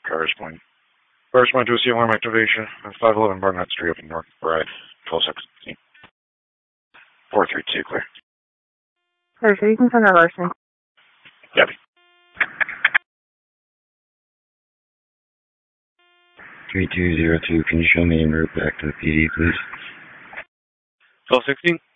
Cars point. Cars point to a C-alarm activation on 511 Barnett Street up in North Bride, 1216. 432 clear. Okay, so you can send that larceny. Copy. 3202, can you show me en route back to the PD, please? 1216?